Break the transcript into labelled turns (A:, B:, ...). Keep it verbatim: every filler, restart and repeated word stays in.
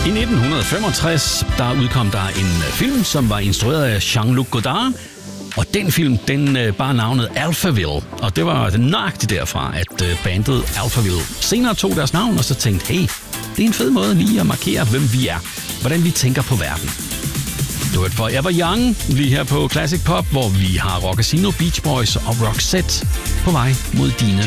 A: I nitten femogtres, der udkom der en film, som var instrueret af Jean-Luc Godard. Og den film, den øh, bare navnet Alphaville. Og det var nøjagtigt derfra, at øh, bandet Alphaville senere tog deres navn og så tænkte, hey, det er en fed måde lige at markere, hvem vi er. Hvordan vi tænker på verden. Du er Forever Young, lige her på Classic Pop, hvor vi har Rockasino, Beach Boys og Roxette på vej mod dine